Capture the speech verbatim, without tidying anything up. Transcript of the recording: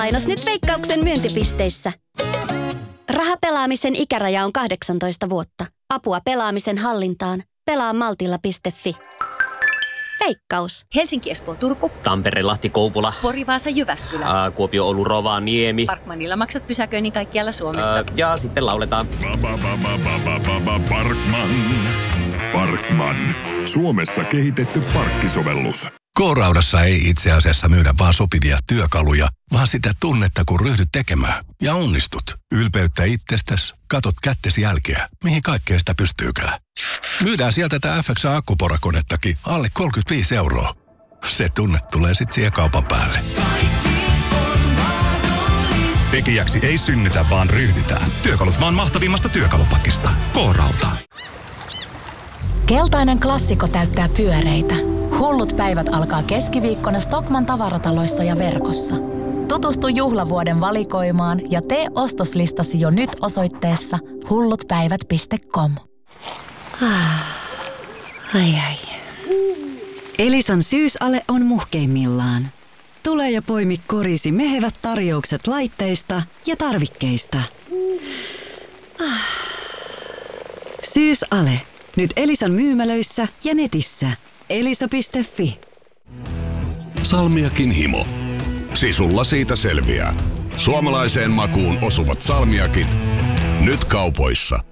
Mainos nyt Veikkauksen myyntipisteissä. Rahapelaamisen ikäraja on kahdeksantoista vuotta. Apua pelaamisen hallintaan. Pelaa maltilla piste fi. Veikkaus. Helsinki, Espoo, Turku. Tampere, Lahti, Kouvola. Pori, Vaasa, Jyväskylä. Ää, Kuopio, Oulu, Rovaniemi. Parkmanilla maksat pysäköinnin kaikkialla Suomessa. Ää, ja sitten lauletaan. Parkman. Parkman. Suomessa kehitetty parkkisovellus. K-Raudassa ei itse asiassa myydä vaan sopivia työkaluja, vaan sitä tunnetta, kun ryhdyt tekemään. Ja onnistut. Ylpeyttä itsestäsi, katot kättesi jälkeä, mihin kaikkea sitä pystyykään. Myydään sieltä tätä F X A-akkuporakonettakin alle kolmekymmentäviisi euroa. Se tunne tulee sitten siihen kaupan päälle. Tekijäksi ei synnytä, vaan ryhdytään. Työkalut maan mahtavimmasta työkalupakista. K-Rauta. Keltainen klassikko täyttää pyöreitä. Hullut päivät alkaa keskiviikkona Stockmann tavarataloissa ja verkossa. Tutustu juhlavuoden valikoimaan ja tee ostoslistasi jo nyt osoitteessa hullutpäivät piste com. Ai ai. Elisan syysale on muhkeimmillaan. Tule ja poimi korisi mehevät tarjoukset laitteista ja tarvikkeista. Syysale. Nyt Elisan myymälöissä ja netissä. elisa piste fi. Salmiakin himo. Sisulla siitä selviää. Suomalaiseen makuun osuvat salmiakit. Nyt kaupoissa.